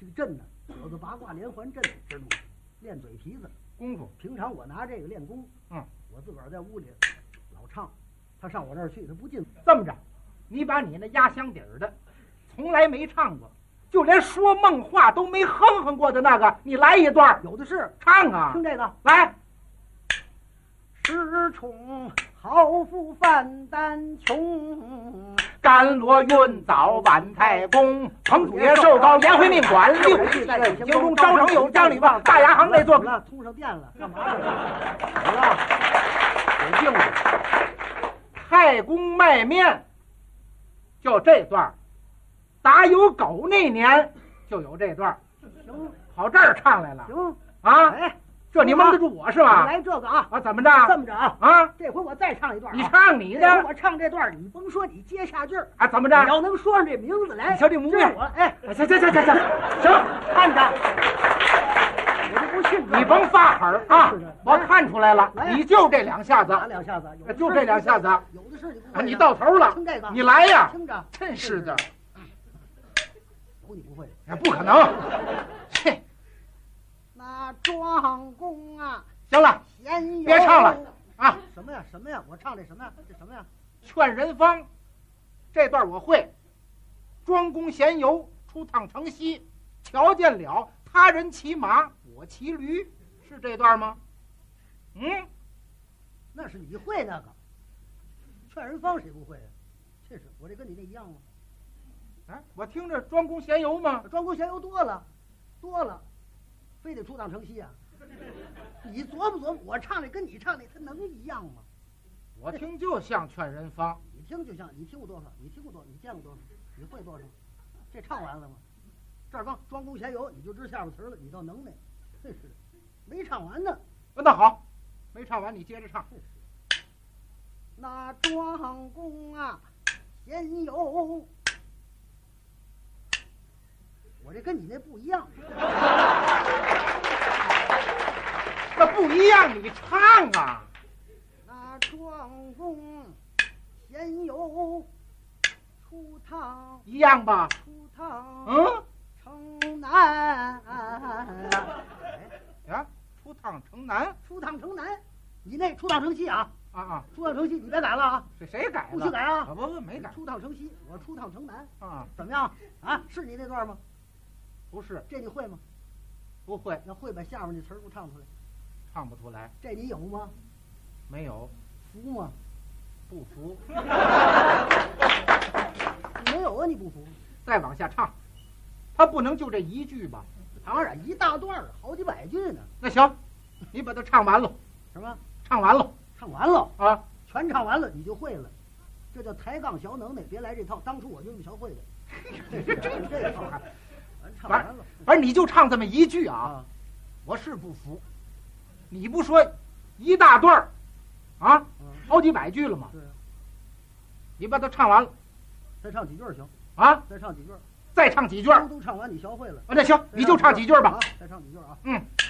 这个阵呢，有个八卦连环阵，知道吗？练嘴皮子功夫。 平常我拿这个练功，我自个儿在屋里老唱，他上我这儿去，他不进。 这么着，你把你那压箱底儿的，从来没唱过，就连说梦话都没哼哼过的那个，你来一段。 有的是， 唱啊！ 听这个， 来。 石冲好富范丹穷， 甘罗云早晚太公，彭祖爷寿高颜回命馆，六七在行中招生有张李旺，大牙行内做了，通上电了，干嘛去了？好了，有病了。 太公卖面，就这段打有狗那年就有这段。 行， 跑这儿唱来了。 行啊， 哎。 这你蒙得住我是吧？ 来这个啊！ 怎么着？ 这么着啊！这回我再唱一段。 你唱你的， 我唱这段，你甭说，你接下句儿啊！怎么着？ 你要能说上这名字来， 你瞧这模样， 我哎， 行，看着， 我就不信你甭发狠啊！我看出来了，你就这两下子， 哪两下子？ 就这两下子， 有的是你不会。 你到头了， 听这个， 你来呀！ 听着， 真是的， 有你不会？ 不可能！切， 那庄公啊！ 行了，别唱了啊！ 什么呀？什么呀？我唱这什么呀？这什么呀？ 劝人方，这段我会。庄公闲游，出趟城西，瞧见了他人骑马，我骑驴，是这段吗？ 那是你会那个。劝人方谁不会啊？这是我这跟你那一样吗？ 哎，我听着庄公闲游嘛， 庄公闲游多了，非得出趟城西啊？你琢磨琢磨，我唱的跟你唱的，它能一样吗？ 我听就像劝人方， 你听就像，你听过多少？你听过多少？你见过多少？你会多少？这唱完了吗？这儿刚庄公闲游，你就知下边词了，你倒能耐，真是的，没唱完呢。 那好，没唱完你接着唱。 那庄公啊，闲游，我这跟你那不一样。 那不一样，你唱啊！ 那庄公闲游，出趟一样吧？ 出趟城南。 呀，出趟城南， 出趟城南，你那出趟城西啊？出趟城西，你别改了啊！ 谁改了？ 不许改啊！ 不，没改。 出趟城西，我出趟城南啊？ 怎么样啊？是你那段吗？ 不是。 这你会吗？ 不会。 要会把下面那词儿给我唱出来。 唱不出来。 这你有吗？ 没有。 服吗？ 不服。 没有啊，你不服？ 再往下唱，他不能就这一句吧？ 当然，一大段好几百句呢。 那行，你把它唱完了。 什么？ 唱完了。 唱完了啊！ 全唱完了，你就会了。这叫抬杠小能耐，别来这套。当初我就是学会的。这套还唱完了。 反正你就唱这么一句啊！我是不服。你不说一大段啊，好几百句了吗？ 对。 你把它唱完了， 再唱几句行啊？ 再唱几句， 再唱几句， 都唱完，你学会了。 那行，你就唱几句吧。 再唱几句啊。